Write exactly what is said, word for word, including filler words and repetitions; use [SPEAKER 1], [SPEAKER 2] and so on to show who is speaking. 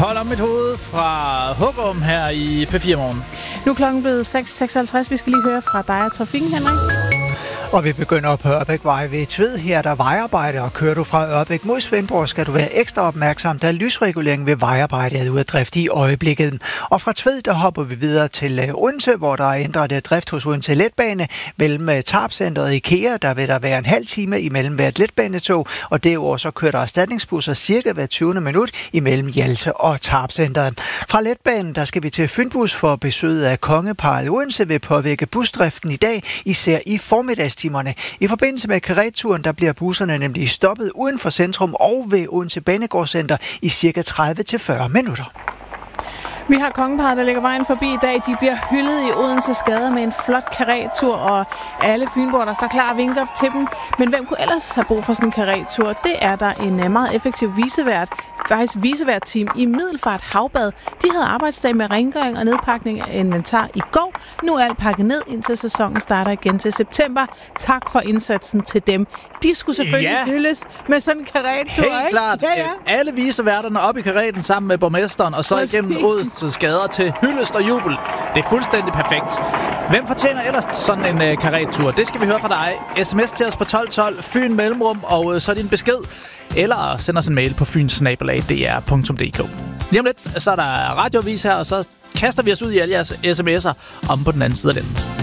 [SPEAKER 1] Hold om mit hoved fra Hugum her i P fire Morgen.
[SPEAKER 2] Nu er klokken blevet seks seksoghalvtreds. Vi skal lige høre fra dig og trafikken, Henrik.
[SPEAKER 3] Og vi begynder på Ørbækvej ved Tved. Her er der vejarbejde, og kører du fra Ørbæk mod Svendborg, skal du være ekstra opmærksom. Der er lysregulering ved vejarbejde er ude af drift i øjeblikket. Og fra Tved, der hopper vi videre til Odense, hvor der er ændret drift hos Odense Letbane mellem Tarpcenteret og IKEA. Der vil der være en halv time imellem hvert letbanetog, og derudover så kører der erstatningsbusser cirka hver tyvende minut imellem Hjalte og Tarpcenteret. Fra letbanen, der skal vi til Fynbus for besøget af kongeparret. Odense vil påvirke busdriften i dag, især i formiddagstimerne. I forbindelse med karretturen, der bliver busserne nemlig stoppet uden for centrum og ved Odense Banegårdscenter i cirka tredive til fyrre minutter.
[SPEAKER 2] Vi har kongeparret, der lægger vejen forbi i dag. De bliver hyldet i Odenses gader med en flot karretur, og alle fynboer, der står klar og vinker til dem. Men hvem kunne ellers have brug for sådan en karretur? Det er der en meget effektiv visevært, faktisk visevært-team i Middelfart Havbad. De havde arbejdsdag med rengøring og nedpakning af inventar i går. Nu er alt pakket ned, indtil sæsonen starter igen til september. Tak for indsatsen til dem. De skulle selvfølgelig ja. hyldes med sådan en karretur,
[SPEAKER 1] Helt
[SPEAKER 2] ikke?
[SPEAKER 1] klart.
[SPEAKER 2] Ja, ja.
[SPEAKER 1] Alle viseværterne op i karreten sammen med borgmesteren, og så Præcis. igennem Odenses gader til hyldest og jubel. Det er fuldstændig perfekt. Hvem fortjener ellers sådan en uh, karretur? Det skal vi høre fra dig. S M S til os på tolv tolv, Fyn Mellemrum, og uh, så din besked. Eller send os en mail på fyns snabel-a d r punktum d k. Lige om lidt, så er der radioavis her, og så kaster vi os ud i alle jeres sms'er om på den anden side af den.